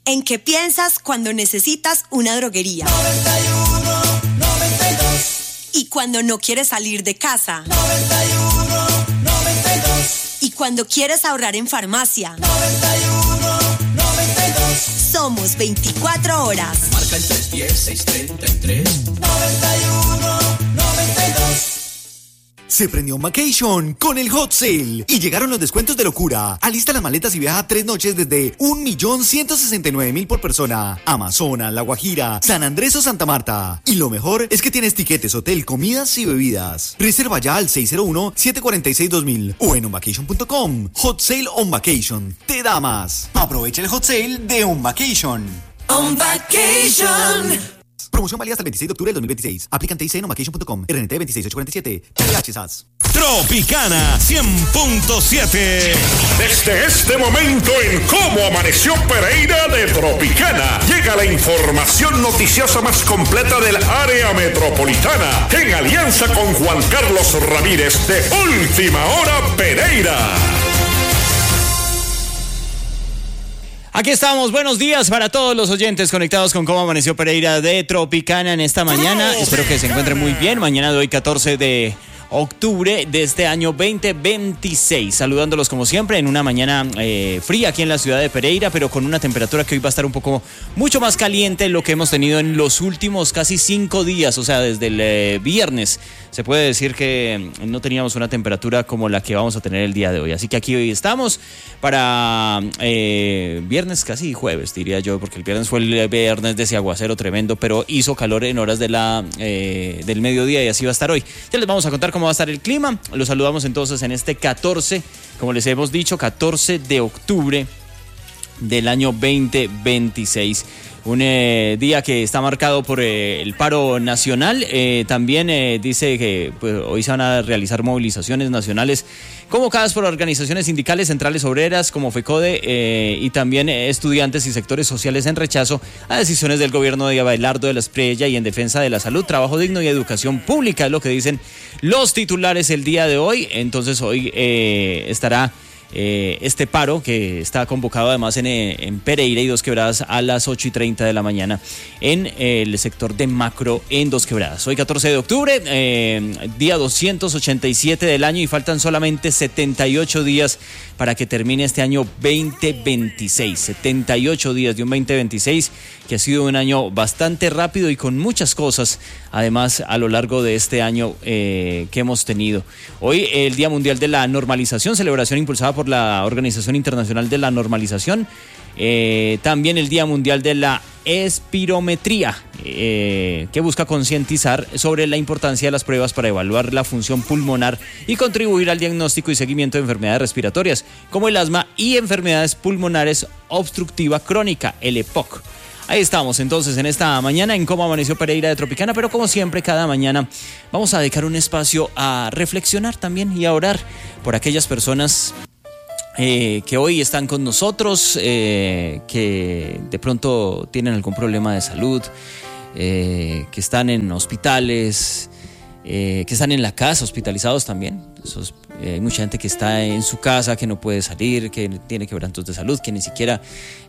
¿En qué piensas cuando necesitas una droguería? 91, 92. Y cuando no quieres salir de casa. 91, 92. Y cuando quieres ahorrar en farmacia. 91, 92. Somos 24 horas. Marca el 310-633. 91, 92. Se prendió Vacation con el Hot Sale y llegaron los descuentos de locura. Alista las maletas y viaja 3 noches desde 1.169.000 por persona. Amazonas, La Guajira, San Andrés o Santa Marta. Y lo mejor es que tienes tiquetes, hotel, comidas y bebidas. Reserva ya al 601-746-2000 o en onvacation.com. Hot Sale on Vacation. Te da más. Aprovecha el Hot Sale de On Vacation. On Vacation. Promoción válida hasta el 26 de octubre del 2026. Aplican TIC en onvacation.com. RNT 26847. THSAS. Tropicana 100.7. Desde este momento en Cómo Amaneció Pereira de Tropicana, llega la información noticiosa más completa del área metropolitana, en alianza con Juan Carlos Ramírez de Última Hora Pereira. Aquí estamos, buenos días para todos los oyentes conectados con Cómo Amaneció Pereira de Tropicana en esta mañana. Espero que se encuentren muy bien. Mañana de hoy, 14 de octubre de este año 2026. Saludándolos como siempre en una mañana fría aquí en la ciudad de Pereira, pero con una temperatura que hoy va a estar mucho más caliente de lo que hemos tenido en los últimos casi 5 días, o sea, desde el viernes. Se puede decir que no teníamos una temperatura como la que vamos a tener el día de hoy. Así que aquí hoy estamos para viernes, casi jueves, diría yo, porque el viernes fue el viernes de ese aguacero tremendo, pero hizo calor en horas del mediodía y así va a estar hoy. Ya les vamos a contar cómo va a estar el clima. Los saludamos entonces en este 14, como les hemos dicho, 14 de octubre del año 2026. Un día que está marcado por el paro nacional. También dice que pues, hoy se van a realizar movilizaciones nacionales convocadas por organizaciones sindicales, centrales obreras como FECODE y también estudiantes y sectores sociales en rechazo a decisiones del gobierno de Abelardo de la Espriella y en defensa de la salud, trabajo digno y educación pública, es lo que dicen los titulares el día de hoy. Entonces hoy estará este paro que está convocado además en Pereira y Dos Quebradas a las 8:30 de la mañana en el sector de Macro en Dos Quebradas. Hoy 14 de octubre, día 287 del año y faltan solamente 78 días para que termine este año 2026. 78 días de un 2026 que ha sido un año bastante rápido y con muchas cosas además a lo largo de este año que hemos tenido. Hoy el Día Mundial de la Normalización, celebración impulsada por la Organización Internacional de la Normalización. También el Día Mundial de la Espirometría, que busca concientizar sobre la importancia de las pruebas para evaluar la función pulmonar y contribuir al diagnóstico y seguimiento de enfermedades respiratorias, como el asma y enfermedades pulmonares obstructiva crónica, el EPOC. Ahí estamos entonces en esta mañana en Cómo Amaneció Pereira de Tropicana, pero como siempre cada mañana vamos a dedicar un espacio a reflexionar también y a orar por aquellas personas que hoy están con nosotros, que de pronto tienen algún problema de salud, que están en hospitales, que están en la casa, hospitalizados también. Hay mucha gente que está en su casa, que no puede salir, que tiene quebrantos de salud, que ni siquiera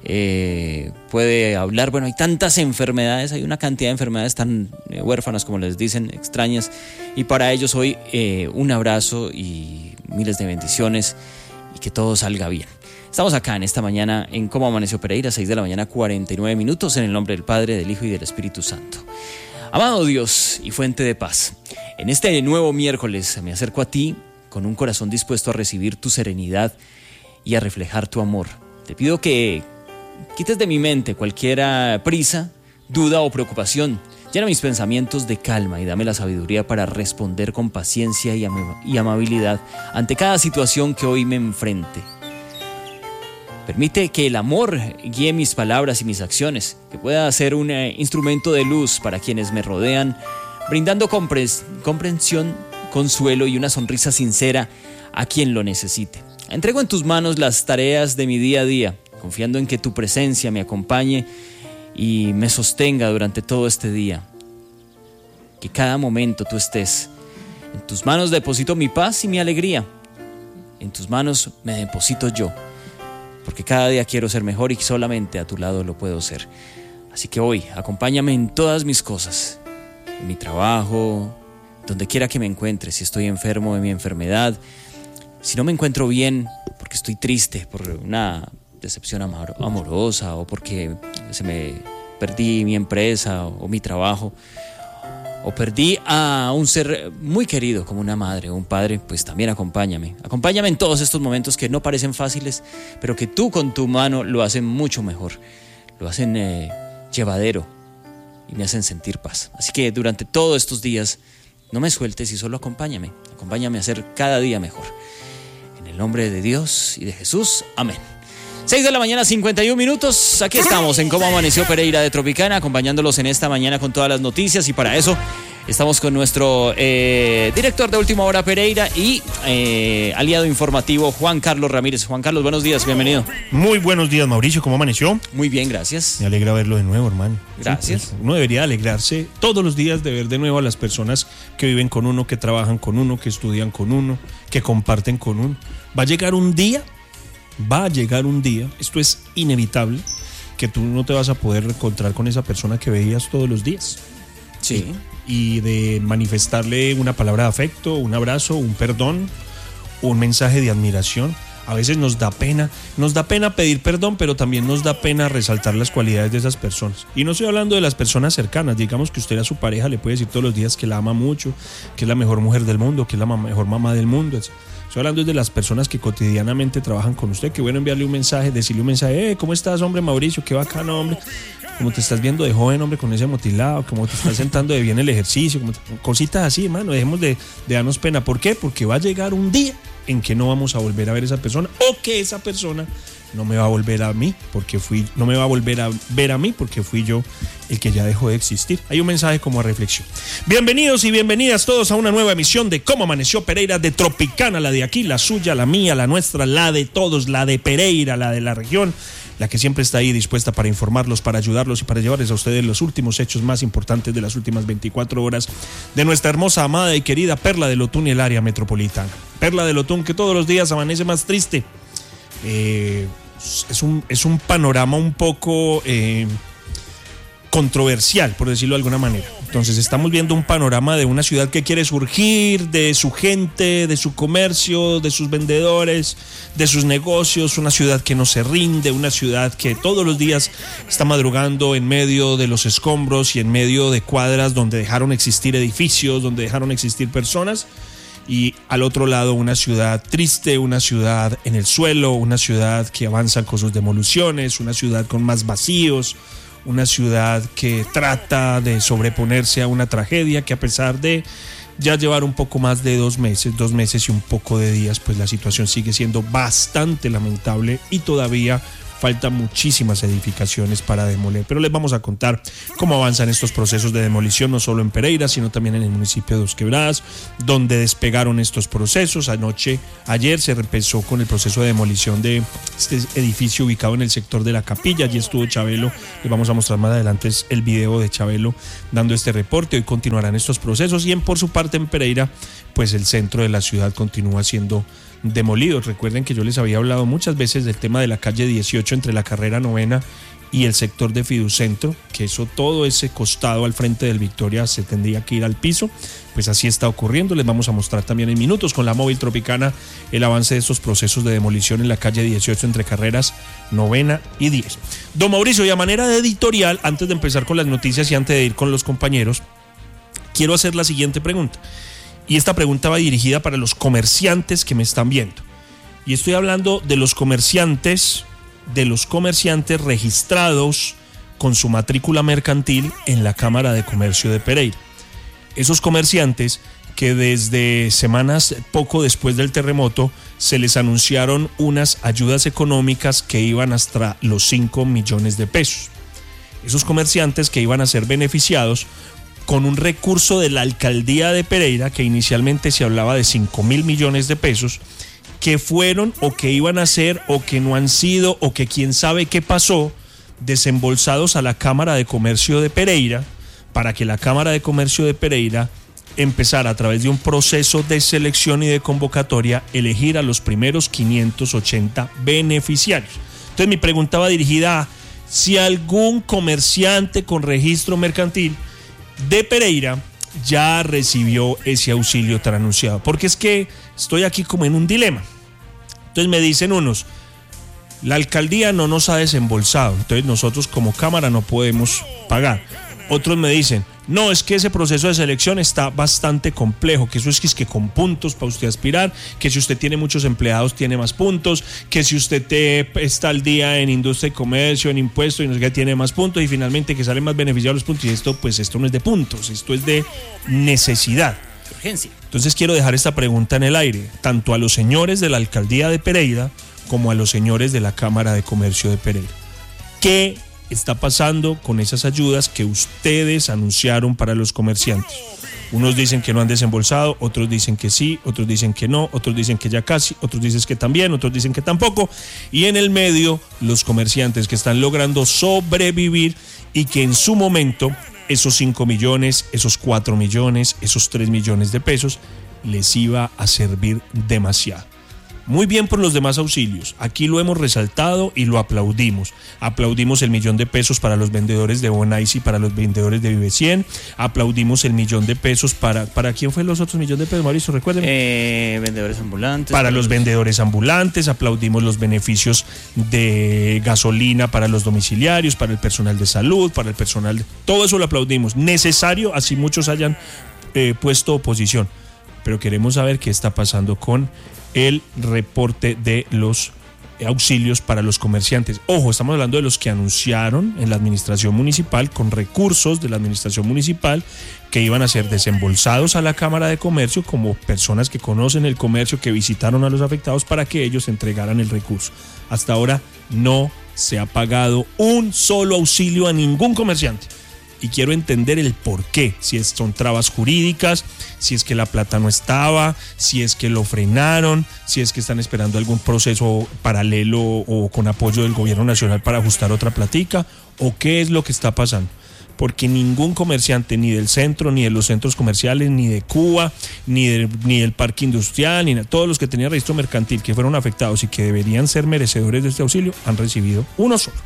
puede hablar. Bueno, hay tantas enfermedades, hay una cantidad de enfermedades tan huérfanas, como les dicen, extrañas. Y para ellos hoy un abrazo y miles de bendiciones y que todo salga bien. Estamos acá en esta mañana en Cómo Amaneció Pereira, 6 de la mañana, 49 minutos, en el nombre del Padre, del Hijo y del Espíritu Santo. Amado Dios y fuente de paz, en este nuevo miércoles me acerco a ti con un corazón dispuesto a recibir tu serenidad y a reflejar tu amor. Te pido que quites de mi mente cualquier prisa, duda o preocupación. Llena mis pensamientos de calma y dame la sabiduría para responder con paciencia y amabilidad ante cada situación que hoy me enfrente. Permite que el amor guíe mis palabras y mis acciones, que pueda ser un instrumento de luz para quienes me rodean, brindando comprensión, consuelo y una sonrisa sincera a quien lo necesite. Entrego en tus manos las tareas de mi día a día, confiando en que tu presencia me acompañe y me sostenga durante todo este día. Que cada momento tú estés. En tus manos deposito mi paz y mi alegría. En tus manos me deposito yo. porque cada día quiero ser mejor y solamente a tu lado lo puedo ser. Así que hoy, acompáñame en todas mis cosas, en mi trabajo, donde quiera que me encuentre, si estoy enfermo de mi enfermedad, si no me encuentro bien porque estoy triste por una decepción amorosa o porque perdí mi empresa o mi trabajo, o perdí a un ser muy querido como una madre o un padre, pues también acompáñame en todos estos momentos que no parecen fáciles, pero que tú con tu mano lo hacen mucho mejor, lo hacen llevadero y me hacen sentir paz. Así que durante todos estos días no me sueltes y solo acompáñame a ser cada día mejor. En el nombre de Dios y de Jesús, amén. 6 de la mañana, 51 minutos. Aquí estamos en Cómo Amaneció Pereira de Tropicana, acompañándolos en esta mañana con todas las noticias. Y para eso estamos con nuestro director de Última Hora Pereira y aliado informativo Juan Carlos Ramírez. Juan Carlos, buenos días, bienvenido. Muy buenos días, Mauricio, ¿cómo amaneció? Muy bien, gracias. Me alegra verlo de nuevo, hermano. Gracias. Sí, pues, uno debería alegrarse todos los días de ver de nuevo a las personas que viven con uno, que trabajan con uno, que estudian con uno, que comparten con uno. Va a llegar un día, esto es inevitable, que tú no te vas a poder encontrar con esa persona que veías todos los días. Sí. Y de manifestarle una palabra de afecto, un abrazo, un perdón, un mensaje de admiración. A veces nos da pena pedir perdón, pero también nos da pena resaltar las cualidades de esas personas. Y no estoy hablando de las personas cercanas, digamos que usted a su pareja le puede decir todos los días que la ama mucho, que es la mejor mujer del mundo, que es la mejor mamá del mundo, etc. Estoy hablando de las personas que cotidianamente trabajan con usted, que bueno enviarle un mensaje, decirle un mensaje, ¿cómo estás, hombre, Mauricio? Qué bacano, hombre. Como te estás viendo de joven, hombre, con ese motilado, como te estás sentando de bien el ejercicio, cositas así, hermano, dejemos de darnos pena. ¿Por qué? Porque va a llegar un día en que no vamos a volver a ver a esa persona, o que esa persona no me va a volver a mí no me va a volver a ver a mí porque fui yo el que ya dejó de existir. Hay un mensaje como a reflexión. Bienvenidos y bienvenidas todos a una nueva emisión de Cómo Amaneció Pereira de Tropicana, la de aquí, la suya, la mía, la nuestra, la de todos, la de Pereira, la de la región, la que siempre está ahí dispuesta para informarlos, para ayudarlos y para llevarles a ustedes los últimos hechos más importantes de las últimas 24 horas de nuestra hermosa, amada y querida Perla del Otún y el área metropolitana. Perla del Otún, que todos los días amanece más triste. Es un panorama un poco controversial, por decirlo de alguna manera. Entonces estamos viendo un panorama de una ciudad que quiere surgir, de su gente, de su comercio, de sus vendedores, de sus negocios, una ciudad que no se rinde, una ciudad que todos los días está madrugando en medio de los escombros y en medio de cuadras donde dejaron existir edificios, donde dejaron existir personas. Y al otro lado una ciudad triste, una ciudad en el suelo, una ciudad que avanza con sus demoliciones, una ciudad con más vacíos, una ciudad que trata de sobreponerse a una tragedia que a pesar de ya llevar un poco más de 2 meses y un poco de días, pues la situación sigue siendo bastante lamentable y todavía faltan muchísimas edificaciones para demoler, pero les vamos a contar cómo avanzan estos procesos de demolición, no solo en Pereira, sino también en el municipio de Dos Quebradas, donde despegaron estos procesos. Ayer se empezó con el proceso de demolición de este edificio ubicado en el sector de la Capilla. Allí estuvo Chabelo, les vamos a mostrar más adelante el video de Chabelo dando este reporte. Hoy continuarán estos procesos y por su parte en Pereira, pues el centro de la ciudad continúa siendo demolidos. Recuerden que yo les había hablado muchas veces del tema de la calle 18 entre la carrera 9 y el sector de Fiducentro, que todo ese costado al frente del Victoria se tendría que ir al piso. Pues así está ocurriendo. Les vamos a mostrar también en minutos con la móvil Tropicana el avance de estos procesos de demolición en la calle 18 entre carreras 9 y 10. Don Mauricio, y a manera de editorial, antes de empezar con las noticias y antes de ir con los compañeros, quiero hacer la siguiente pregunta. Y esta pregunta va dirigida para los comerciantes que me están viendo. Y estoy hablando de los comerciantes registrados con su matrícula mercantil en la Cámara de Comercio de Pereira. Esos comerciantes que desde semanas poco después del terremoto se les anunciaron unas ayudas económicas que iban hasta los 5 millones de pesos. Esos comerciantes que iban a ser beneficiados con un recurso de la alcaldía de Pereira, que inicialmente se hablaba de 5.000 millones de pesos, que fueron o que iban a ser o que no han sido o que quién sabe qué pasó, desembolsados a la Cámara de Comercio de Pereira, para que la Cámara de Comercio de Pereira empezara a través de un proceso de selección y de convocatoria elegir a los primeros 580 beneficiarios. Entonces mi pregunta va dirigida a si algún comerciante con registro mercantil de Pereira ya recibió ese auxilio tan anunciado, porque es que estoy aquí como en un dilema. Entonces me dicen unos, la alcaldía no nos ha desembolsado, entonces nosotros como cámara no podemos pagar. Otros me dicen, no, es que ese proceso de selección está bastante complejo, que eso es que con puntos para usted aspirar, que si usted tiene muchos empleados tiene más puntos, que si usted está al día en industria y comercio, en impuestos y no sé qué, tiene más puntos, y finalmente que salen más beneficiados los puntos. Y esto no es de puntos, esto es de necesidad. Urgencia. Entonces quiero dejar esta pregunta en el aire, tanto a los señores de la alcaldía de Pereira como a los señores de la Cámara de Comercio de Pereira. ¿Qué está pasando con esas ayudas que ustedes anunciaron para los comerciantes? Unos dicen que no han desembolsado, otros dicen que sí, otros dicen que no, otros dicen que ya casi, otros dicen que también, otros dicen que tampoco. Y en el medio, los comerciantes que están logrando sobrevivir y que en su momento esos 5 millones, esos 4 millones, esos 3 millones de pesos les iba a servir demasiado. Muy bien por los demás auxilios, aquí lo hemos resaltado y lo aplaudimos. Aplaudimos el $1.000.000 para los vendedores de Bonais y para los vendedores de Vive 100. Aplaudimos el $1.000.000 para ¿quién fue los otros $1.000.000, Mauricio? Recuérdenme. Vendedores ambulantes. Para los vendedores ambulantes, aplaudimos los beneficios de gasolina para los domiciliarios, para el personal de salud, para el personal todo eso lo aplaudimos. Necesario, así muchos hayan puesto oposición. Pero queremos saber qué está pasando con el reporte de los auxilios para los comerciantes. Ojo, estamos hablando de los que anunciaron en la administración municipal, con recursos de la administración municipal, que iban a ser desembolsados a la Cámara de Comercio como personas que conocen el comercio, que visitaron a los afectados para que ellos entregaran el recurso. Hasta ahora no se ha pagado un solo auxilio a ningún comerciante. Y quiero entender el por qué, si son trabas jurídicas, si es que la plata no estaba, si es que lo frenaron, si es que están esperando algún proceso paralelo o con apoyo del gobierno nacional para ajustar otra platica, o qué es lo que está pasando. Porque ningún comerciante, ni del centro, ni de los centros comerciales, ni de Cuba, ni del parque industrial, ni de todos los que tenían registro mercantil que fueron afectados y que deberían ser merecedores de este auxilio, han recibido uno solo.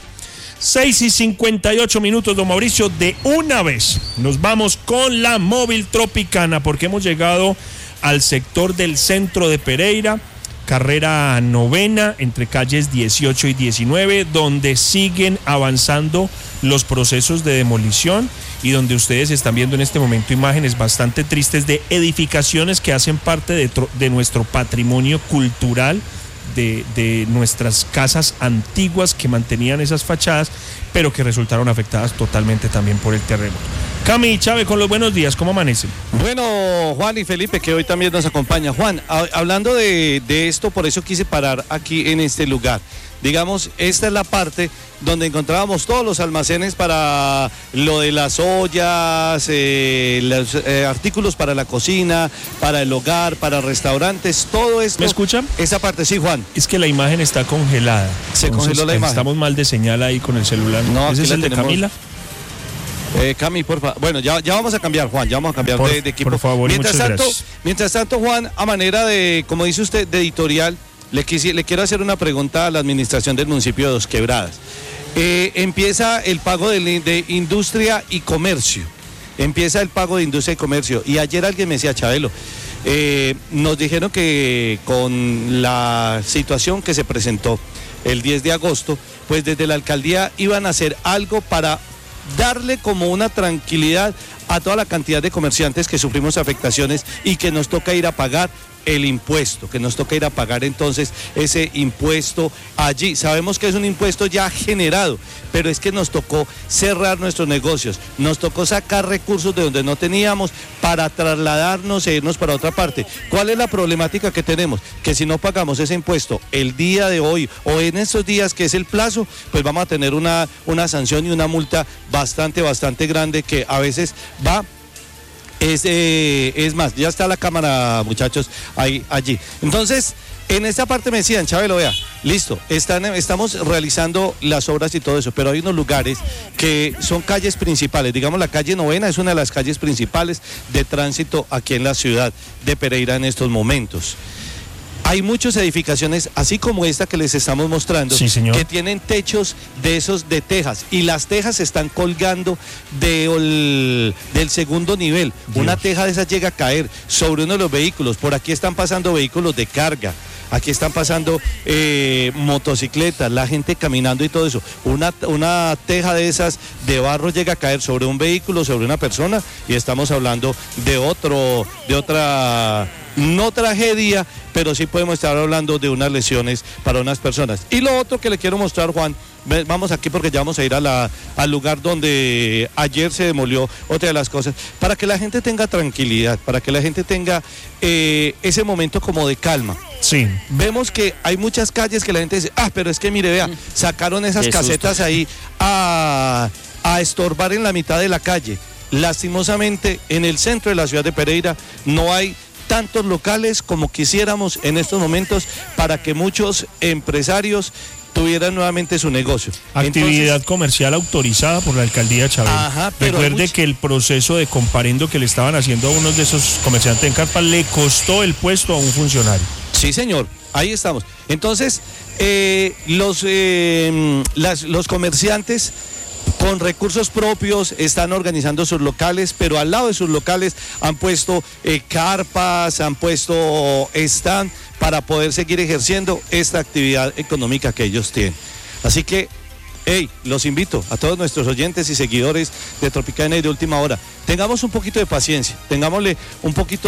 6:58, don Mauricio. De una vez nos vamos con la móvil Tropicana, porque hemos llegado al sector del centro de Pereira, carrera 9, entre calles 18 y 19, donde siguen avanzando los procesos de demolición y donde ustedes están viendo en este momento imágenes bastante tristes de edificaciones que hacen parte de nuestro patrimonio cultural, de nuestras casas antiguas que mantenían esas fachadas, pero que resultaron afectadas totalmente también por el terremoto. Cami y Chávez, con los buenos días, ¿cómo amanecen? Bueno, Juan y Felipe, que hoy también nos acompaña. Juan, hablando de esto, por eso quise parar aquí en este lugar. Digamos, esta es la parte donde encontrábamos todos los almacenes para lo de las ollas, los artículos para la cocina, para el hogar, para restaurantes, todo esto. ¿Me escuchan? Esa parte, sí, Juan. Es que la imagen está congelada. Se congeló la imagen. Estamos mal de señal ahí con el celular. No, ¿ese es el de Camila? Cami, por favor. Bueno, ya vamos a cambiar, Juan, ya vamos a cambiar de equipo. Por favor, mientras tanto, Juan, a manera de, como dice usted, de editorial, le quiero hacer una pregunta a la administración del municipio de Dos Quebradas. Empieza el pago de industria y comercio. Y ayer alguien me decía, Chabelo, nos dijeron que con la situación que se presentó el 10 de agosto, pues desde la alcaldía iban a hacer algo para darle como una tranquilidad a toda la cantidad de comerciantes que sufrimos afectaciones y que nos toca ir a pagar el impuesto, que nos toca ir a pagar entonces ese impuesto allí. Sabemos que es un impuesto ya generado, pero es que nos tocó cerrar nuestros negocios, nos tocó sacar recursos de donde no teníamos para trasladarnos e irnos para otra parte. ¿Cuál es la problemática que tenemos? Que si no pagamos ese impuesto el día de hoy o en estos días que es el plazo, pues vamos a tener una sanción y una multa bastante grande que a veces va. Es más, ya está la cámara, muchachos, allí. Entonces, en esta parte me decían, Chabelo, vea, listo, estamos realizando las obras y todo eso, pero hay unos lugares que son calles principales. Digamos, la calle 9 es una de las calles principales de tránsito aquí en la ciudad de Pereira en estos momentos. hay muchas edificaciones, así como esta que les estamos mostrando, sí, señor, que tienen techos de esos de tejas, y las tejas están colgando del segundo nivel. Dios. Una teja de esas llega a caer sobre uno de los vehículos. Por aquí están pasando vehículos de carga, aquí están pasando motocicletas, la gente caminando y todo eso. Una teja de esas de barro llega a caer sobre un vehículo, sobre una persona, y estamos hablando de otra, no tragedia, pero sí podemos estar hablando de unas lesiones para unas personas. Y lo otro que le quiero mostrar, Juan, vamos aquí porque ya vamos a ir al lugar donde ayer se demolió otra de las cosas, para que la gente tenga tranquilidad, para que la gente tenga ese momento como de calma. Sí. Vemos que hay muchas calles que la gente dice, pero es que mire, vea, sacaron esas casetas ahí a estorbar en la mitad de la calle. Lastimosamente, en el centro de la ciudad de Pereira no hay tantos locales como quisiéramos en estos momentos para que muchos empresarios tuvieran nuevamente su negocio. Actividad comercial autorizada por la alcaldía Chabelo. Recuerde que el proceso de comparendo que le estaban haciendo a unos de esos comerciantes en carpa le costó el puesto a un funcionario. Sí, señor, ahí estamos. Entonces, los comerciantes con recursos propios están organizando sus locales, pero al lado de sus locales han puesto carpas, han puesto stand para poder seguir ejerciendo esta actividad económica que ellos tienen. Así que, los invito a todos nuestros oyentes y seguidores de Tropicana y de Última Hora. Tengamos un poquito de paciencia, tengámosle un poquito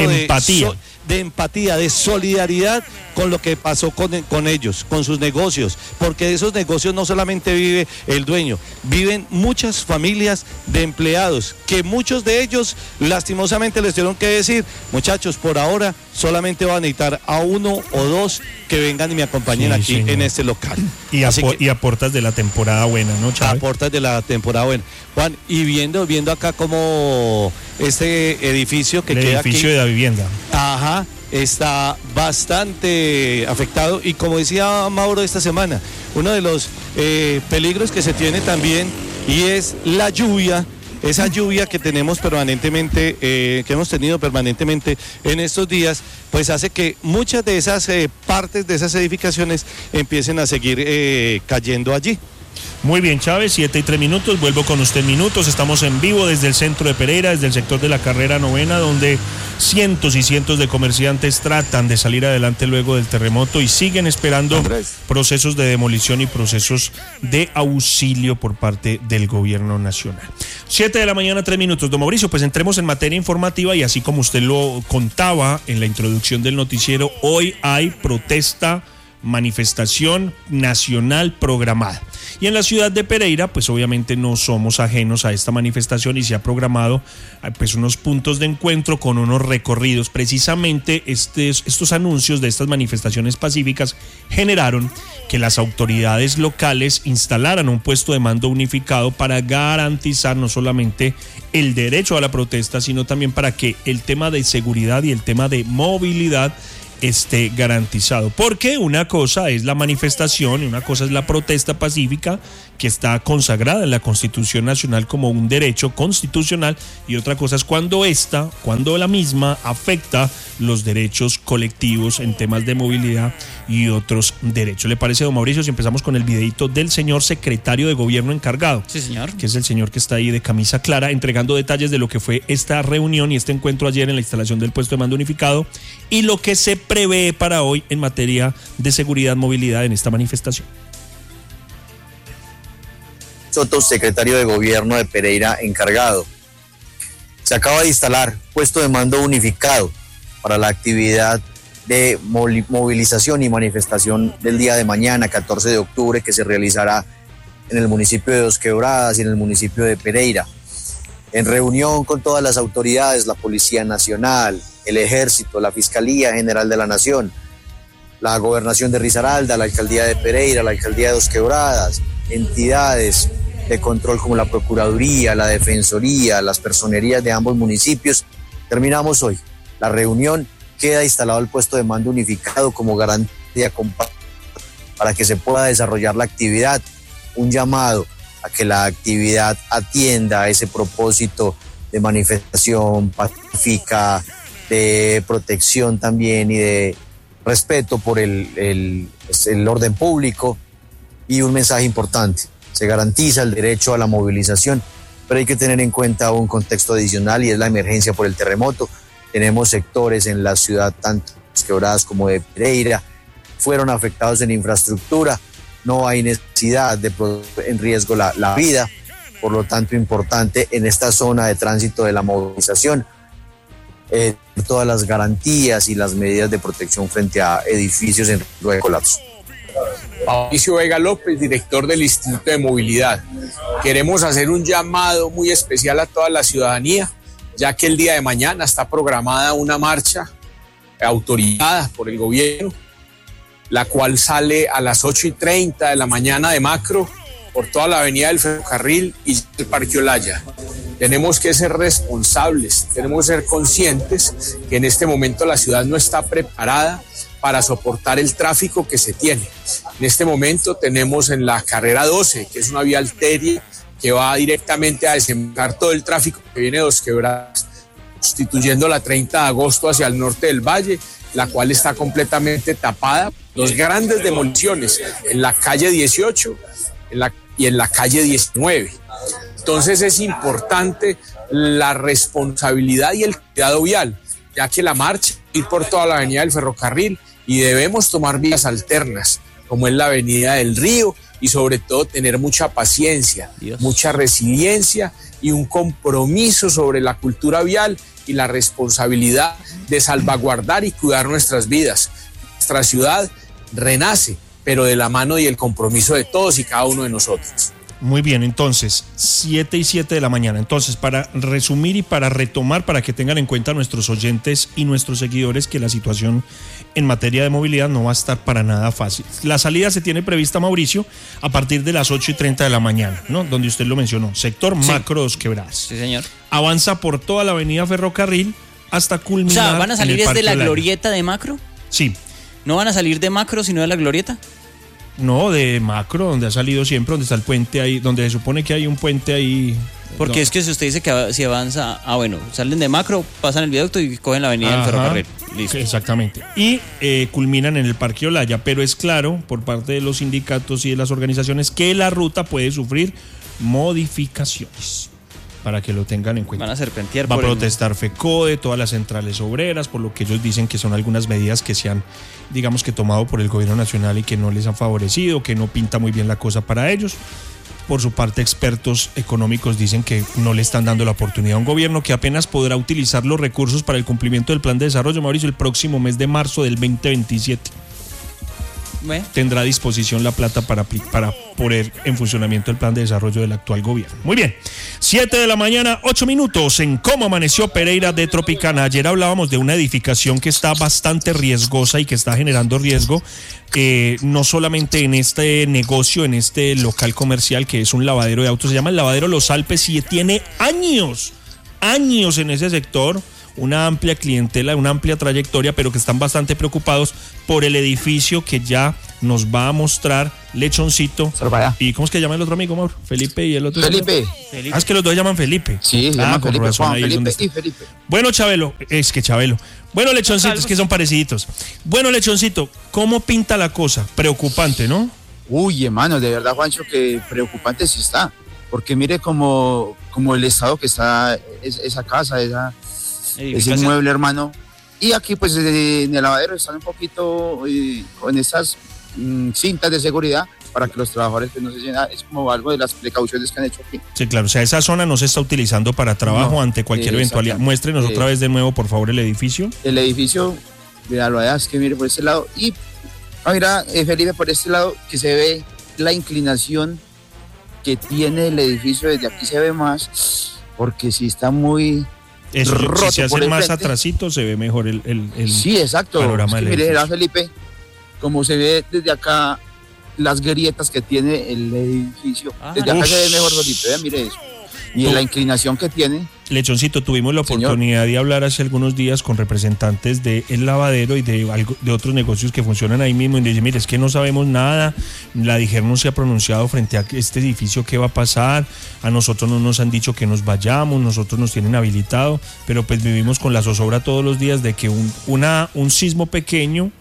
de empatía, de solidaridad con lo que pasó con ellos, con sus negocios, porque de esos negocios no solamente vive el dueño, viven muchas familias de empleados, que muchos de ellos lastimosamente les tuvieron que decir, muchachos, por ahora solamente van a necesitar a uno o dos que vengan y me acompañen aquí, señor, en este local. Y a puertas de la temporada buena, ¿no, Chávez? A puertas de la temporada buena. Juan, y viendo acá como este edificio que queda aquí. El edificio de la vivienda. Ajá, está bastante afectado, y como decía Mauro esta semana, uno de los peligros que se tiene también, y es la lluvia. Esa lluvia que tenemos permanentemente, que hemos tenido permanentemente en estos días, pues hace que muchas de esas partes de esas edificaciones empiecen a seguir cayendo allí. Muy bien, Chávez, 7:03, vuelvo con usted en minutos. Estamos en vivo desde el centro de Pereira, desde el sector de la carrera 9ª, donde cientos y cientos de comerciantes tratan de salir adelante luego del terremoto y siguen esperando procesos de demolición y procesos de auxilio por parte del gobierno nacional. 7:03 a.m, don Mauricio, pues entremos en materia informativa, y así como usted lo contaba en la introducción del noticiero, hoy hay protesta, manifestación nacional programada. Y en la ciudad de Pereira, pues obviamente no somos ajenos a esta manifestación, y se ha programado pues unos puntos de encuentro con unos recorridos. Precisamente estos anuncios de estas manifestaciones pacíficas generaron que las autoridades locales instalaran un puesto de mando unificado para garantizar no solamente el derecho a la protesta, sino también para que el tema de seguridad y el tema de movilidad esté garantizado, porque una cosa es la manifestación y una cosa es la protesta pacífica, que está consagrada en la Constitución Nacional como un derecho constitucional, y otra cosa es cuando la misma afecta los derechos colectivos en temas de movilidad y otros derechos. ¿Le parece, don Mauricio, si empezamos con el videito del señor secretario de gobierno encargado? Sí, señor. Que es el señor que está ahí de camisa clara, entregando detalles de lo que fue esta reunión y este encuentro ayer en la instalación del puesto de mando unificado, y lo que se prevé para hoy en materia de seguridad, movilidad en esta manifestación. Soto, secretario de Gobierno de Pereira encargado. Se acaba de instalar puesto de mando unificado para la actividad de movilización y manifestación del día de mañana, 14 de octubre, que se realizará en el municipio de Dos Quebradas y en el municipio de Pereira. En reunión con todas las autoridades, la Policía Nacional, el Ejército, la Fiscalía General de la Nación, la Gobernación de Risaralda, la Alcaldía de Pereira, la Alcaldía de Dos Quebradas, entidades de control como la Procuraduría, la Defensoría, las personerías de ambos municipios. Terminamos hoy la reunión, queda instalado el puesto de mando unificado como garantía para que se pueda desarrollar la actividad. Un llamado a que la actividad atienda a ese propósito de manifestación pacífica, de protección también y de respeto por el orden público y un mensaje importante. Se garantiza el derecho a la movilización, pero hay que tener en cuenta un contexto adicional y es la emergencia por el terremoto. Tenemos sectores en la ciudad, tanto Los Quebradas como de Pereira, fueron afectados en infraestructura. No hay necesidad de poner en riesgo la vida, por lo tanto importante en esta zona de tránsito de la movilización todas las garantías y las medidas de protección frente a edificios en riesgo de colapso. Mauricio Vega López, director del Instituto de Movilidad. Queremos hacer un llamado muy especial a toda la ciudadanía, ya que el día de mañana está programada una marcha autorizada por el gobierno, la cual sale a las 8:30 de la mañana de Macro por toda la avenida del Ferrocarril y el Parque Olaya. Tenemos que ser responsables, tenemos que ser conscientes que en este momento la ciudad no está preparada para soportar el tráfico que se tiene. En este momento tenemos en la carrera 12, que es una vía arteria que va directamente a desembarcar todo el tráfico que viene de Los Quebradas, sustituyendo la 30 de agosto hacia el norte del valle, la cual está completamente tapada. Dos grandes demoliciones en la calle 18 y en la calle 19. Entonces es importante la responsabilidad y el cuidado vial, ya que la marcha ir por toda la avenida del Ferrocarril y debemos tomar vías alternas, como es la avenida del Río, y sobre todo tener mucha paciencia, mucha resiliencia y un compromiso sobre la cultura vial y la responsabilidad de salvaguardar y cuidar nuestras vidas. Nuestra ciudad renace, pero de la mano y el compromiso de todos y cada uno de nosotros. Muy bien, entonces, 7:07 de la mañana. Entonces, para resumir y para retomar, para que tengan en cuenta nuestros oyentes y nuestros seguidores, que la situación en materia de movilidad no va a estar para nada fácil. La salida se tiene prevista, Mauricio, a partir de las 8:30 de la mañana, ¿no? Donde usted lo mencionó, sector Macro Dos Quebradas. Sí, señor. Avanza por toda la avenida Ferrocarril hasta culminar. O sea, ¿van a salir desde la glorieta de Macro? Sí. ¿No van a salir de Macro, sino de la glorieta? No, de Macro, donde ha salido siempre, donde está el puente ahí, donde se supone que hay un puente ahí. Porque es que si usted dice que si avanza, bueno, salen de Macro, pasan el viaducto y cogen la avenida del Ferrocarril. Listo. Exactamente. Y culminan en el Parque Olaya, pero es claro, por parte de los sindicatos y de las organizaciones, que la ruta puede sufrir modificaciones. Para que lo tengan en cuenta. Van a serpentear. Va a protestar FECODE, todas las centrales obreras, por lo que ellos dicen que son algunas medidas que se han, digamos que tomado por el gobierno nacional y que no les han favorecido, que no pinta muy bien la cosa para ellos. Por su parte, expertos económicos dicen que no le están dando la oportunidad a un gobierno que apenas podrá utilizar los recursos para el cumplimiento del plan de desarrollo, Mauricio, el próximo mes de marzo del 2027. Tendrá a disposición la plata para poner en funcionamiento el plan de desarrollo del actual gobierno. Muy bien, 7 de la mañana, 8 minutos en Cómo Amaneció Pereira de Tropicana. Ayer hablábamos de una edificación que está bastante riesgosa y que está generando riesgo, no solamente en este negocio, en este local comercial que es un lavadero de autos, se llama el lavadero Los Alpes y tiene años en ese sector. Una amplia clientela, una amplia trayectoria, pero que están bastante preocupados por el edificio que ya nos va a mostrar Lechoncito. ¿Y cómo es que llama el otro amigo, Mauro? Felipe y el otro. Felipe. Ah, es que los dos llaman Felipe. Sí, llaman con Felipe, razón, Juan, ahí Felipe es y Felipe. Bueno, Chabelo. Bueno, Lechoncito, es que son pareciditos. Bueno, Lechoncito, ¿cómo pinta la cosa? Preocupante, ¿no? Uy, hermano, de verdad, Juancho, que preocupante sí está. Porque mire como el estado que está esa casa, ese inmueble, hermano. Y aquí, pues, en el lavadero están un poquito con estas cintas de seguridad para que los trabajadores no se llenen. Es como algo de las precauciones que han hecho aquí. Sí, claro. O sea, esa zona no se está utilizando para trabajo ante cualquier eventualidad. Muéstrenos otra vez de nuevo, por favor, el edificio. El edificio, mira, lo es que mire por este lado. Y, mira, Felipe, por este lado, que se ve la inclinación que tiene el edificio. Desde aquí se ve más, porque sí está muy... Eso, si se hace más atrasito, se ve mejor el sí, exacto. Panorama. Es que mire, Felipe, como se ve desde acá las grietas que tiene el edificio. Desde acá se ve mejor, Felipe, mire eso. Y la inclinación que tiene. Lechoncito, tuvimos la oportunidad de hablar hace algunos días con representantes del lavadero y de otros negocios que funcionan ahí mismo y dicen, mire, es que no sabemos nada, la DIGER no se ha pronunciado frente a este edificio, qué va a pasar, a nosotros no nos han dicho que nos vayamos, nosotros nos tienen habilitado, pero pues vivimos con la zozobra todos los días de que un sismo pequeño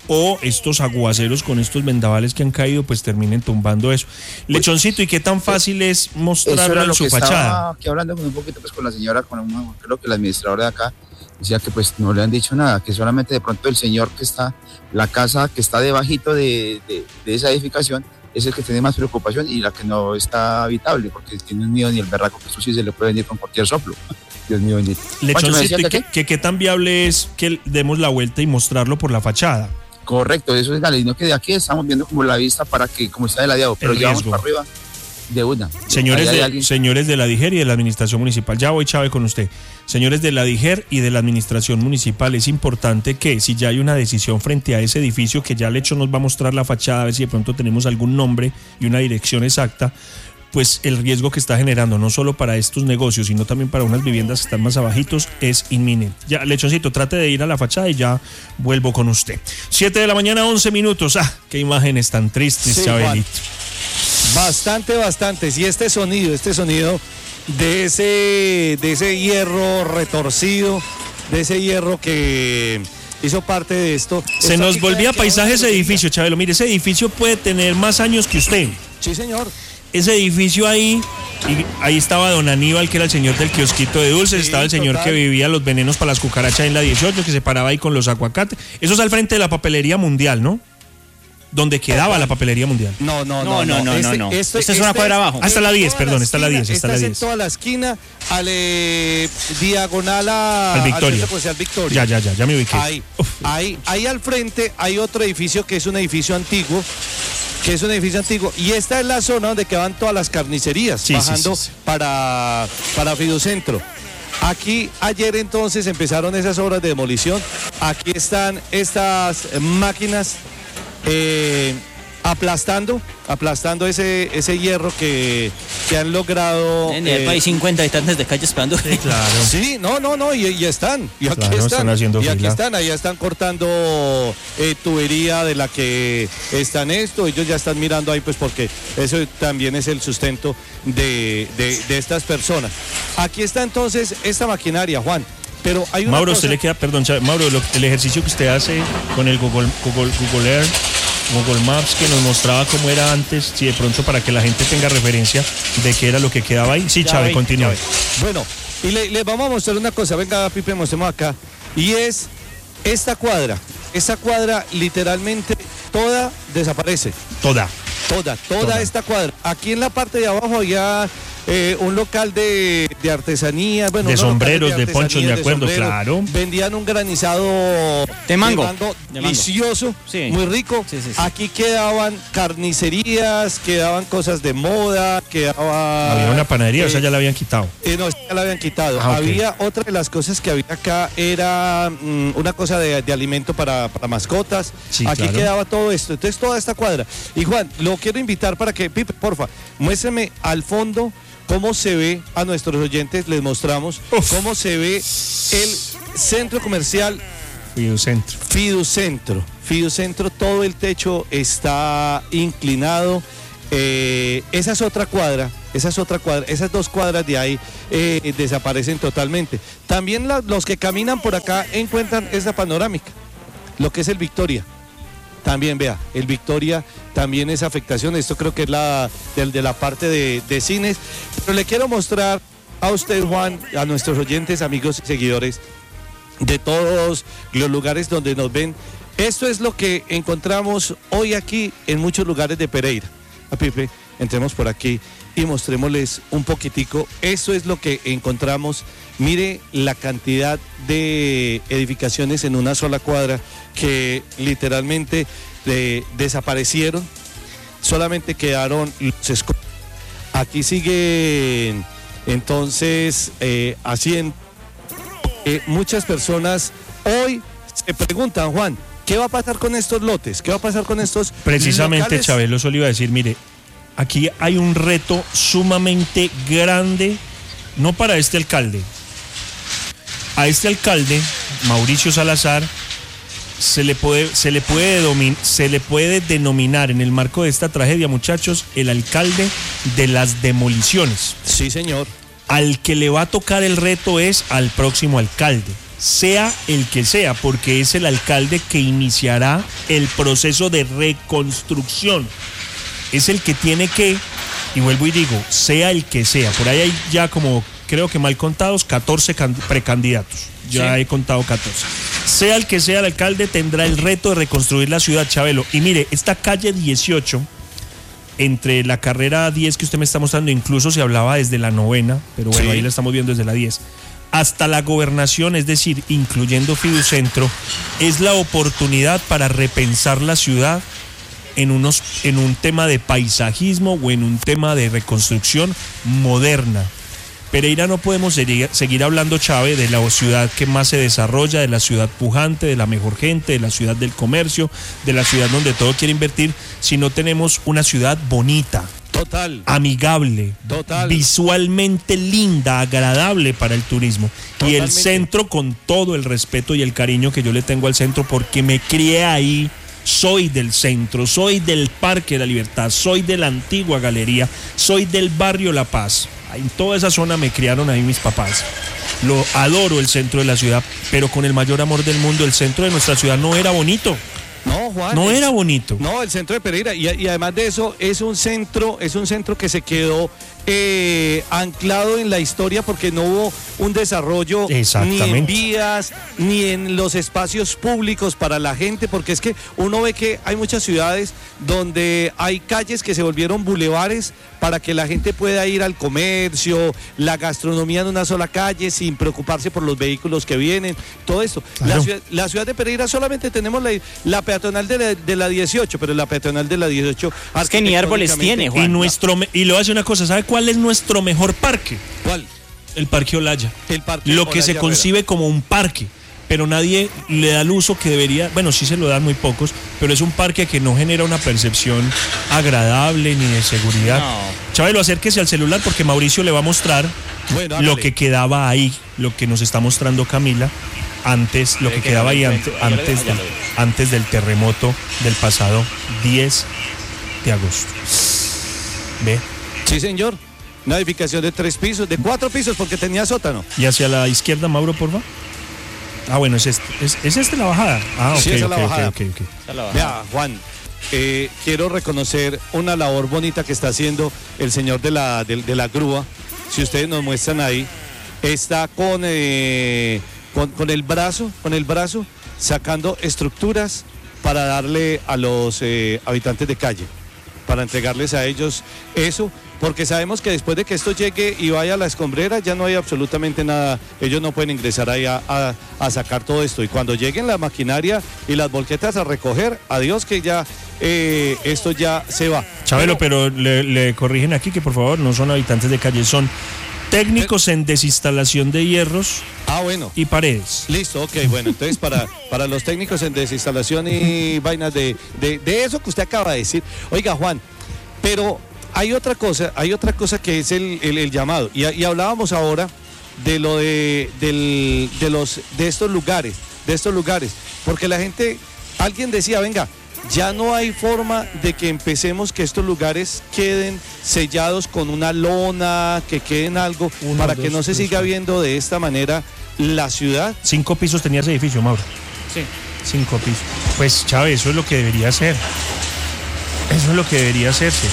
o estos aguaceros con estos vendavales que han caído pues terminen tumbando eso. Lechoncito, ¿y qué tan fácil es mostrarlo en su fachada? Estaba aquí hablando un poquito pues con la señora, creo que la administradora de acá, decía que pues no le han dicho nada, que solamente de pronto el señor que está, la casa que está debajito de esa edificación es el que tiene más preocupación y la que no está habitable, porque tiene un miedo ni el berraco, que eso sí se le puede venir con cualquier soplo. Dios mío bendito. Lechoncito, ¿qué tan viable es que demos la vuelta y mostrarlo por la fachada? Correcto, eso es Gale, no que de aquí estamos viendo como la vista para que, como está de ladeado, pero ya vamos para arriba de una. Señores de la DIGER y de la Administración Municipal, ya voy, Chávez, con usted. Señores de la DIGER y de la Administración Municipal, es importante que si ya hay una decisión frente a ese edificio, que ya Lecho nos va a mostrar la fachada, a ver si de pronto tenemos algún nombre y una dirección exacta, pues el riesgo que está generando, no solo para estos negocios, sino también para unas viviendas que están más abajitos, es inminente. Ya, Lechoncito, trate de ir a la fachada y ya vuelvo con usted. 7 de la mañana, 11 minutos. Qué imágenes tan tristes, sí, Chabelito. Bastante. Y este sonido de ese hierro retorcido, de ese hierro que hizo parte de esto. Se nos volvía paisaje ese edificio, Chabelo. Mire, ese edificio puede tener más años que usted. Sí, señor. Ese edificio ahí, y ahí estaba don Aníbal, que era el señor del kiosquito de dulces, estaba el señor que vivía los venenos para las cucarachas en la 18, que se paraba ahí con los aguacates. Eso es al frente de la papelería mundial, ¿no? Donde quedaba la papelería mundial. No. Esta es una cuadra abajo. Hasta la 10, perdón, está la 10. Esta es en toda la esquina, diagonal al Victoria. Al Victoria. Ya me ubiqué. Ahí al frente hay otro edificio que es un edificio antiguo. Y esta es la zona donde quedaban todas las carnicerías, bajando sí. para Fiducentro. Aquí ayer entonces empezaron esas obras de demolición. Aquí están estas máquinas aplastando ese hierro que han logrado. En el país 50 habitantes de calle esperando. Sí, claro. Sí, y están. Y aquí claro, están. Y aquí están, allá están cortando tubería de la que están ellos ya están mirando ahí, pues porque eso también es el sustento de estas personas. Aquí está entonces esta maquinaria, Juan. Pero hay una Mauro, cosa... usted le queda, perdón, Mauro, el ejercicio que usted hace con el Google Earth, Google Maps, que nos mostraba cómo era antes, si de pronto para que la gente tenga referencia de qué era lo que quedaba ahí. Sí, Chávez, continúe. Bueno, y les vamos a mostrar una cosa, venga, Pipe, mostremos acá, y es esta cuadra literalmente toda desaparece. Toda esta cuadra. Aquí en la parte de abajo había un local de artesanía, bueno, de sombreros, de ponchos, de acuerdo, claro. Vendían un granizado de mango delicioso, sí. Muy rico. Sí. Aquí quedaban carnicerías, quedaban cosas de moda, había una panadería, o sea, ya la habían quitado. No, ya la habían quitado. Okay. Había otra de las cosas que había acá, era una cosa de alimento para mascotas. Sí, aquí claro. quedaba todo esto. Entonces, toda esta cuadra. Y Juan, lo quiero invitar para que, Pipe, porfa, muéstrame al fondo cómo se ve, a nuestros oyentes les mostramos cómo se ve el centro comercial Fiducentro. Todo el techo está inclinado. Esa es otra cuadra, esas dos cuadras de ahí desaparecen totalmente. También los que caminan por acá encuentran esta panorámica, lo que es el Victoria. También vea, el Victoria también es afectación. Esto creo que es de la parte de cines. Pero le quiero mostrar a usted, Juan, a nuestros oyentes, amigos y seguidores de todos los lugares donde nos ven. Esto es lo que encontramos hoy aquí en muchos lugares de Pereira. A Pipe, entremos por aquí y mostrémosles un poquitico. Eso es lo que encontramos. Mire la cantidad de edificaciones en una sola cuadra que literalmente desaparecieron. Solamente quedaron los escombros. Aquí siguen entonces haciendo. Muchas personas hoy se preguntan, Juan, ¿qué va a pasar con estos lotes? ¿Qué va a pasar con estos Precisamente, locales? Chabelo, solo iba a decir, mire, aquí hay un reto sumamente grande, no para este alcalde. A este alcalde, Mauricio Salazar, se le puede denominar en el marco de esta tragedia, muchachos, el alcalde de las demoliciones. Sí, señor. Al que le va a tocar el reto es al próximo alcalde. sea el que sea, porque es el alcalde que iniciará el proceso de reconstrucción. Es el que tiene que, y vuelvo y digo, sea el que sea. Por ahí hay ya como, creo que mal contados, 14 precandidatos. Ya he contado 14. Sea el que sea el alcalde, tendrá el reto de reconstruir la ciudad, Chabelo. Y mire, esta calle 18, entre la carrera 10 que usted me está mostrando, incluso se hablaba desde la 9ª, pero bueno, ahí la estamos viendo desde la 10, hasta la Gobernación, es decir, incluyendo Fiducentro, es la oportunidad para repensar la ciudad en un tema de paisajismo o en un tema de reconstrucción moderna. Pereira no podemos seguir hablando, Chávez, de la ciudad que más se desarrolla, de la ciudad pujante, de la mejor gente, de la ciudad del comercio, de la ciudad donde todo quiere invertir, si no tenemos una ciudad bonita, total, amigable, total, visualmente linda, agradable para el turismo. Totalmente. Y el centro, con todo el respeto y el cariño que yo le tengo al centro, porque me crié ahí. Soy del centro, soy del Parque de la Libertad, soy de la antigua Galería, soy del barrio La Paz. En toda esa zona me criaron ahí mis papás. Lo adoro el centro de la ciudad, pero con el mayor amor del mundo, el centro de nuestra ciudad no era bonito. No, Juan. No era bonito. No, el centro de Pereira. Y además de eso, es un centro que se quedó anclado en la historia porque no hubo un desarrollo ni en vías, ni en los espacios públicos para la gente, porque es que uno ve que hay muchas ciudades donde hay calles que se volvieron bulevares para que la gente pueda ir al comercio, la gastronomía en una sola calle, sin preocuparse por los vehículos que vienen, todo esto. Claro. La ciudad de Pereira solamente tenemos la peatonal de la 18, pero la peatonal de la 18... Es que ni árboles tiene, Juan. Y lo hace una cosa, ¿sabe cuál es nuestro mejor parque? ¿Cuál? El Parque Olaya. Lo que Olaya se concibe como un parque, pero nadie le da el uso que debería. Bueno, sí se lo dan muy pocos, pero es un parque que no genera una percepción agradable ni de seguridad. No. Chabelo, acérquese al celular porque Mauricio le va a mostrar lo que quedaba ahí, lo que nos está mostrando Camila antes, lo que quedaba ahí antes del terremoto del pasado 10 de agosto. ¿Ve? Sí, señor. Una edificación de 3 pisos, de 4 pisos, porque tenía sótano. Y hacia la izquierda, Mauro, por favor. Ah, bueno, es este la bajada. Ah, ok, sí, esa es la bajada. Okay. Vea, Juan, quiero reconocer una labor bonita que está haciendo el señor de la grúa. Si ustedes nos muestran ahí, está con el brazo sacando estructuras para darle a los habitantes de calle, para entregarles a ellos eso, porque sabemos que después de que esto llegue y vaya a la escombrera ya no hay absolutamente nada, ellos no pueden ingresar ahí a sacar todo esto, y cuando lleguen la maquinaria y las volquetas a recoger, adiós, que ya esto ya se va. Chabelo, pero le corrigen aquí que por favor no son habitantes de calle, son técnicos en desinstalación de hierros y paredes. Listo, ok, bueno, entonces para los técnicos en desinstalación y vainas de eso que usted acaba de decir. Oiga, Juan, pero hay otra cosa que es el llamado, y hablábamos ahora de lo de estos lugares, porque la gente, alguien decía, venga, ya no hay forma de que empecemos que estos lugares queden sellados con una lona, que queden algo, para que no se siga viendo de esta manera la ciudad. 5 pisos tenía ese edificio, Mauro. Sí. 5 pisos. Pues, Chávez, eso es lo que debería hacer. Eso es lo que debería hacerse.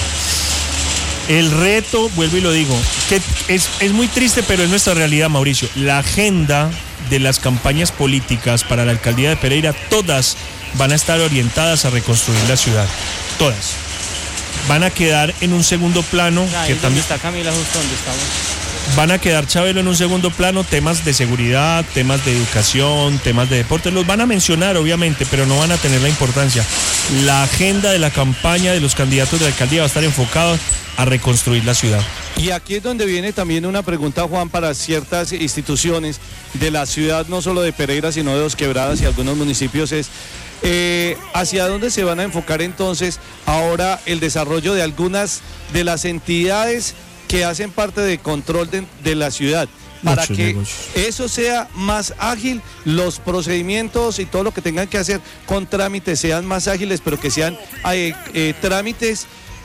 El reto, vuelvo y lo digo, que es muy triste, pero es nuestra realidad, Mauricio. La agenda de las campañas políticas para la alcaldía de Pereira, todas van a estar orientadas a reconstruir la ciudad. Todas. Van a quedar en un segundo plano. Que también está Camila, justo donde estamos. Van a quedar, Chabelo, en un segundo plano temas de seguridad, temas de educación, temas de deporte. Los van a mencionar, obviamente, pero no van a tener la importancia. La agenda de la campaña de los candidatos de la alcaldía va a estar enfocada a reconstruir la ciudad. Y aquí es donde viene también una pregunta, Juan, para ciertas instituciones de la ciudad, no solo de Pereira, sino de Dos Quebradas y algunos municipios, es ¿hacia dónde se van a enfocar entonces ahora el desarrollo de algunas de las entidades que hacen parte de control de la ciudad? Para muchos que negocios. Eso sea más ágil, los procedimientos y todo lo que tengan que hacer con trámites sean más ágiles, pero que sean trámites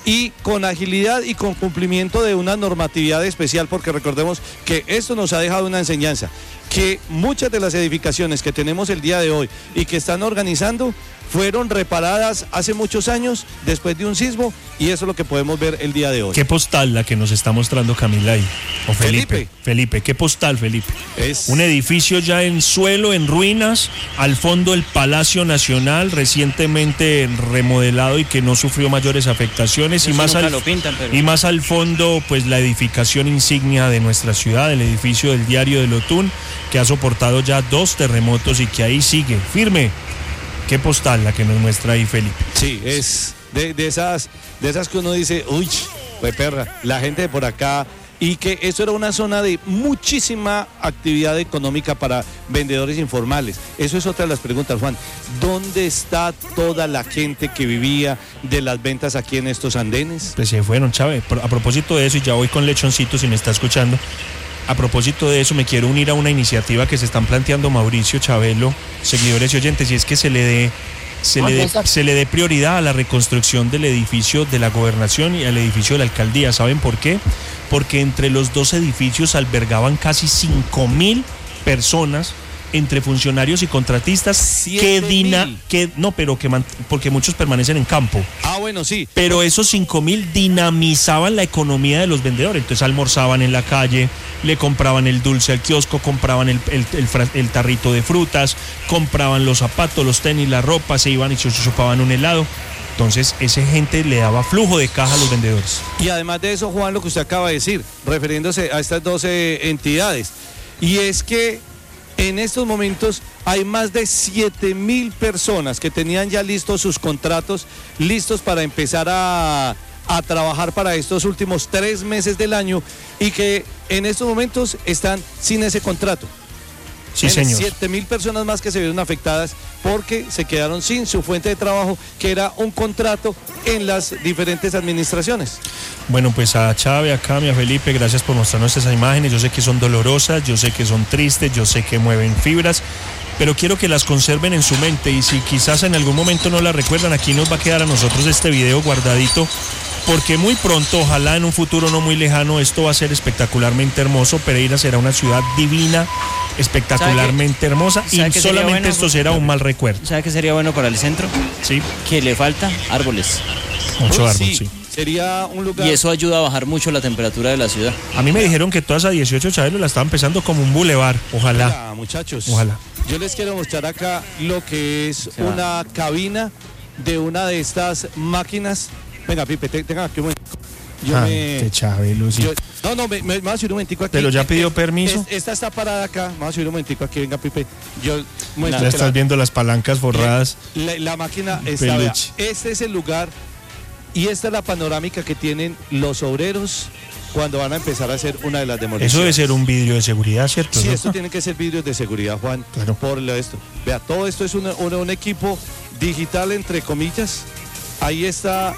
y con agilidad y con cumplimiento de una normatividad especial, porque recordemos que esto nos ha dejado una enseñanza, que muchas de las edificaciones que tenemos el día de hoy y que están organizando fueron reparadas hace muchos años después de un sismo, y eso es lo que podemos ver el día de hoy. ¿Qué postal la que nos está mostrando Camila ahí? O Felipe. Felipe, ¿qué postal, Felipe? Es un edificio ya en suelo, en ruinas, al fondo el Palacio Nacional, recientemente remodelado y que no sufrió mayores afectaciones, y más, y más al fondo, pues la edificación insignia de nuestra ciudad, el edificio del Diario del Otún, que ha soportado ya 2 terremotos y que ahí sigue firme. ¿Qué postal la que nos muestra ahí, Felipe? Sí, es de esas que uno dice, uy, pues perra, la gente de por acá, y que eso era una zona de muchísima actividad económica para vendedores informales. Eso es otra de las preguntas, Juan. ¿Dónde está toda la gente que vivía de las ventas aquí en estos andenes? Pues se fueron, Chávez. A propósito de eso, y ya voy con Lechoncito si me está escuchando, a propósito de eso, me quiero unir a una iniciativa que se están planteando Mauricio, Chabelo, seguidores y oyentes, y es que se le dé prioridad a la reconstrucción del edificio de la gobernación y al edificio de la alcaldía. ¿Saben por qué? Porque entre los 2 edificios albergaban casi 5.000 personas entre funcionarios y contratistas porque muchos permanecen en campo. Ah, bueno, sí. Pero esos 5.000 dinamizaban la economía de los vendedores. Entonces almorzaban en la calle, le compraban el dulce al kiosco, compraban el tarrito de frutas, compraban los zapatos, los tenis, la ropa, se iban y se chupaban un helado. Entonces, esa gente le daba flujo de caja a los vendedores. Y además de eso, Juan, lo que usted acaba de decir, refiriéndose a estas 12 entidades, y es que en estos momentos hay más de 7.000 personas que tenían ya listos sus contratos, listos para empezar a trabajar para estos últimos 3 meses del año, y que en estos momentos están sin ese contrato. Sí, señor. 7.000 personas más que se vieron afectadas porque se quedaron sin su fuente de trabajo, que era un contrato en las diferentes administraciones. Bueno, pues a Chávez, a Cami, a Felipe, gracias por mostrarnos estas imágenes. Yo sé que son dolorosas, yo sé que son tristes, yo sé que mueven fibras, pero quiero que las conserven en su mente, y si quizás en algún momento no las recuerdan, aquí nos va a quedar a nosotros este video guardadito, porque muy pronto, ojalá en un futuro no muy lejano, esto va a ser espectacularmente hermoso. Pereira será una ciudad divina, espectacularmente hermosa, y solamente esto será un mal recuerdo. ¿Sabe qué sería bueno para el centro? Sí. Que le falta árboles. Mucho árbol, sí. Sería un lugar... Y eso ayuda a bajar mucho la temperatura de la ciudad. A mí me dijeron que todas a 18 Chabelo la estaban empezando como un bulevar. Ojalá. Hola, muchachos. Ojalá. Yo les quiero mostrar acá lo que es una cabina de una de estas máquinas. Venga, Pipe, tenga aquí un momento. Chabelo, sí. Me voy a subir un momentico aquí. ¿Pero ya pidió permiso? Esta está parada acá. Vamos a subir un momentico aquí. Venga, Pipe. Ya estás viendo las palancas forradas. La máquina está... Este es el lugar, y esta es la panorámica que tienen los obreros cuando van a empezar a hacer una de las demoliciones. Eso debe ser un vidrio de seguridad, ¿cierto? Sí, esto tiene que ser vidrios de seguridad, Juan. Claro. Por esto. Vea, todo esto es un equipo digital, entre comillas. Ahí está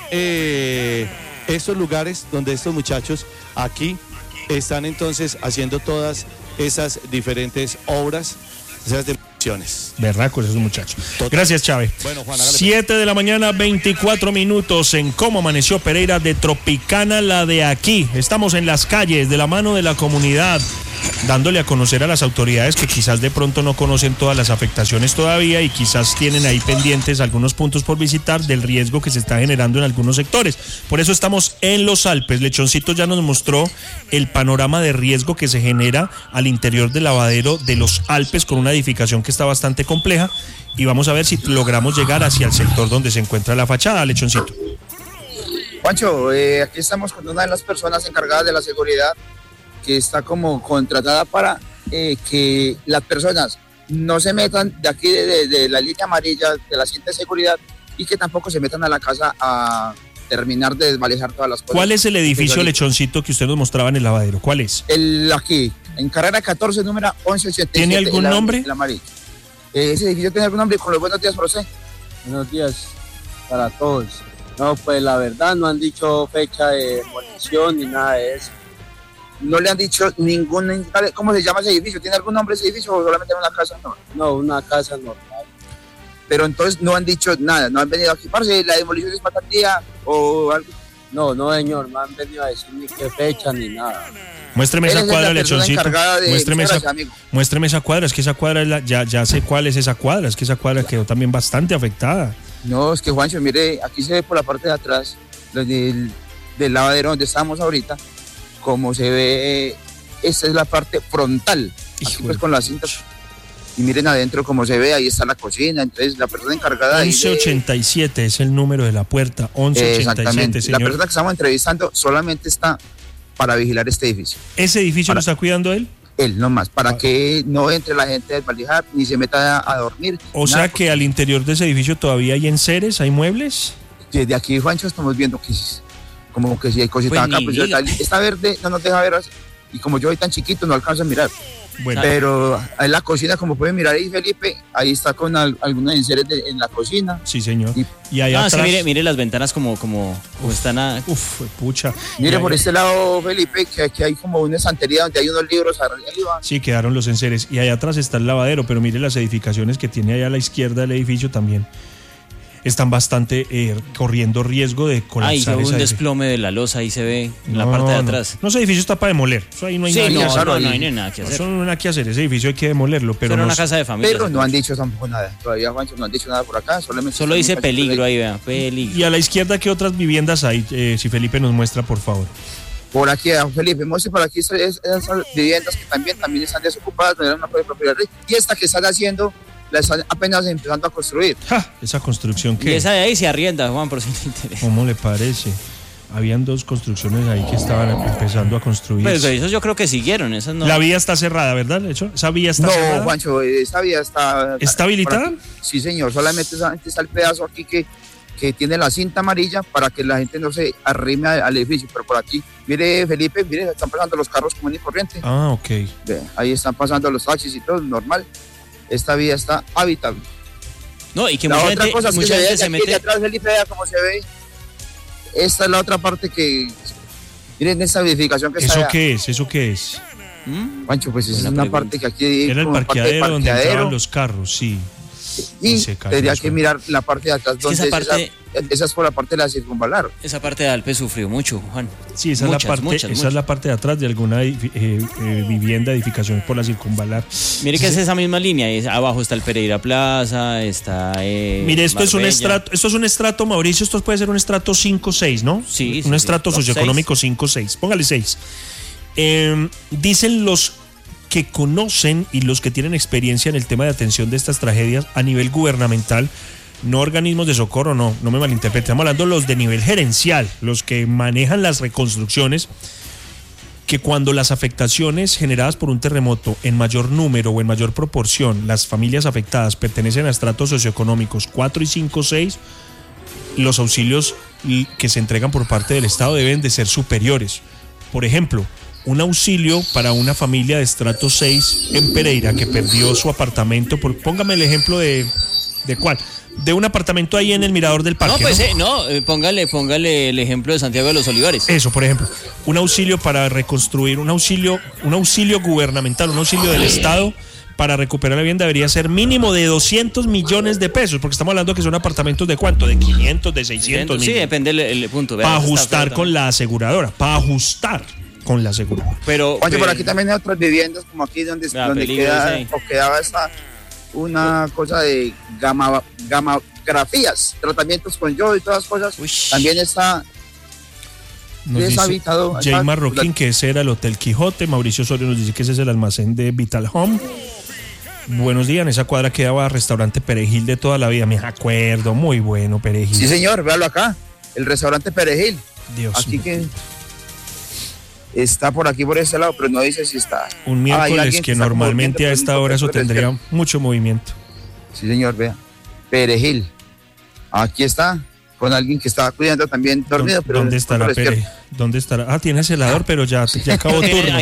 estos lugares donde estos muchachos aquí están entonces haciendo todas esas diferentes obras, esas demoliciones. Berracos esos muchachos. Gracias, Chávez. Bueno, Juan, 7 de la mañana, 24 minutos en Cómo Amaneció Pereira de Tropicana, la de aquí. Estamos en las calles de la mano de la comunidad, dándole a conocer a las autoridades que quizás de pronto no conocen todas las afectaciones todavía, y quizás tienen ahí pendientes algunos puntos por visitar del riesgo que se está generando en algunos sectores. Por eso estamos en los Alpes. Lechoncito ya nos mostró el panorama de riesgo que se genera al interior del lavadero de los Alpes, con una edificación que está bastante compleja, y vamos a ver si logramos llegar hacia el sector donde se encuentra la fachada. Lechoncito. Juancho, aquí estamos con una de las personas encargadas de la seguridad, que está como contratada para que las personas no se metan de aquí de la línea amarilla de la cinta de seguridad, y que tampoco se metan a la casa a terminar de desvalijar todas las cosas. ¿Cuál es el edificio, Lechoncito, que usted nos mostraba en el lavadero? ¿Cuál es? Aquí, en carrera 14, número 1187. ¿Tiene algún nombre? El amarillo. Ese edificio tiene algún nombre. Con los buenos días para usted. Buenos días para todos. No, pues la verdad no han dicho fecha de demolición ni nada de eso. No le han dicho ningún... ¿Cómo se llama ese edificio? ¿Tiene algún nombre ese edificio o solamente una casa? No, una casa normal. Pero entonces no han dicho nada, no han venido aquí, parce, la demolición es para tal día o algo. No, señor, me han venido a decir ni qué fecha ni nada. Muéstreme esa cuadra, Lechoncito. Muéstreme esa cuadra, es que esa cuadra, ya sé cuál es esa cuadra, es que esa cuadra quedó también bastante afectada. No, es que Juancho, mire, aquí se ve por la parte de atrás, del lavadero donde estamos ahorita, como se ve, esta es la parte frontal, aquí pues con las cintas. Y miren adentro como se ve, ahí está la cocina, entonces la persona encargada... 1187 es el número de la puerta, 1187, señor. La persona que estamos entrevistando solamente está para vigilar este edificio. ¿Ese edificio lo está cuidando él? Él nomás, para que no entre la gente a desvalijar ni se meta a dormir. O sea que al interior de ese edificio todavía hay enseres, hay muebles. Desde aquí, Juancho, estamos viendo que como que si hay cositas acá, pues está verde, no nos deja ver así. Y como yo soy tan chiquito, no alcanzo a mirar. Bueno. Pero en la cocina, como pueden mirar ahí, Felipe, ahí está con algunos enseres en la cocina. Sí, señor. Y allá atrás... sí, mire las ventanas como están pucha. Mire por este lado, Felipe, que aquí hay como una estantería donde hay unos libros arriba. Sí, quedaron los enseres. Y allá atrás está el lavadero, pero mire las edificaciones que tiene allá a la izquierda del edificio también. Están bastante corriendo riesgo de colapsar. Ahí se ve un desplome de la losa, ahí se ve en la parte de atrás. No, ese edificio está para demoler. Eso ahí no hay nada que hacer. No hay nada que hacer. Eso no hay nada que hacer. Ese edificio hay que demolerlo. Pero una casa de familia. Pero no han dicho tampoco nada. Todavía, Juancho, no han dicho nada por acá. Solo dice peligro ahí, vea. Peligro. Y a la izquierda, ¿qué otras viviendas hay? Si Felipe nos muestra, por favor. Por aquí, Felipe, muestre por aquí esas viviendas que también están desocupadas, no eran una propiedad. Y esta que están haciendo... la están apenas empezando a construir. Esa construcción que... Y esa de ahí se arrienda, Juan, por si te interesa. ¿Cómo le parece? Habían dos construcciones ahí que estaban empezando a construir. Pero esos yo creo que siguieron, esas no. La vía está cerrada, ¿verdad? De hecho, esa vía está cerrada. No, Juancho, esa vía está... ¿Está habilitada? Sí, señor, solamente está el pedazo aquí que tiene la cinta amarilla para que la gente no se arrime al edificio, pero por aquí, mire, Felipe, mire, están pasando los carros común y corriente. Ah, ok. Ahí están pasando los taxis y todo, normal. Esta vía está habitable. No, y que mucha gente se mete... atrás, Felipe, vea cómo se ve. Esta es la otra parte que... Miren esta edificación que está allá. ¿Eso qué es? Pancho, pues esa es una parte que aquí... Era el parqueadero donde entraban los carros, sí. Y tendría que mirar la parte de atrás, donde esa es por la parte de la circunvalar. Esa parte de Alpes sufrió mucho, Juan. Sí, esa es la parte de atrás de alguna vivienda, edificación por la circunvalar. Mire que es esa misma línea, abajo está el Pereira Plaza, está... Mire, esto es un estrato, Mauricio, esto puede ser un estrato 5-6, ¿no? Sí. Un estrato socioeconómico 5-6, póngale 6. Dicen los que conocen y los que tienen experiencia en el tema de atención de estas tragedias a nivel gubernamental, no organismos de socorro, no me malinterpreten, estamos hablando los de nivel gerencial, los que manejan las reconstrucciones, que cuando las afectaciones generadas por un terremoto en mayor número o en mayor proporción, las familias afectadas pertenecen a estratos socioeconómicos 4 y 5, 6, los auxilios que se entregan por parte del Estado deben de ser superiores. Por ejemplo, un auxilio para una familia de estrato 6 en Pereira que perdió su apartamento, póngame el ejemplo de cuál, de un apartamento ahí en el Mirador del Parque. Póngale el ejemplo de Santiago de los Olivares. Eso, por ejemplo, un auxilio para reconstruir, un auxilio gubernamental, un auxilio del Estado para recuperar la vivienda debería ser mínimo de 200 millones de pesos, porque estamos hablando que son apartamentos de ¿cuánto? De 500, de 600 mil. Sí, depende el punto. Para ajustar con la aseguradora, con la seguridad. Oye, por aquí también hay otras viviendas como aquí donde quedaba una cosa de gamografías, tratamientos con yodo y todas las cosas. También está deshabitado. Jay Marroquín, que ese era el Hotel Quijote. Mauricio Osorio nos dice que ese es el almacén de Vital Home. Buenos días, en esa cuadra quedaba restaurante Perejil de toda la vida, me acuerdo, muy bueno Perejil. Sí, señor, véalo acá, el restaurante Perejil. Dios aquí mío. Que está por aquí, por este lado, pero no dice si está. Un miércoles que normalmente a esta hora eso tendría mucho movimiento. Sí, señor, vea. Perejil. Aquí está, con alguien que estaba cuidando también dormido. Pero ¿Dónde estará Perejil? ¿Dónde estará? Tiene celador, pero ya acabó turno.